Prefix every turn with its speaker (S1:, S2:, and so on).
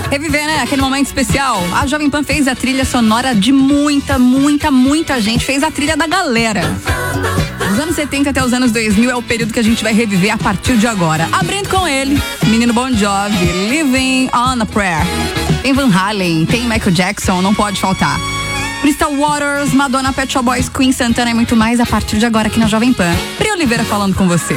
S1: Reviver, né? Aquele momento especial. A Jovem Pan fez a trilha sonora de muita gente. Fez a trilha da galera. Dos anos 70 até os anos 2000 é o período que a gente vai reviver a partir de agora. Abrindo com ele, menino Bon Jovi, Living on a Prayer. Tem Van Halen, tem Michael Jackson, não pode faltar. Crystal Waters, Madonna, Pet Shop Boys, Queen, Santana e muito mais a partir de agora aqui na Jovem Pan. Pri Oliveira falando com você.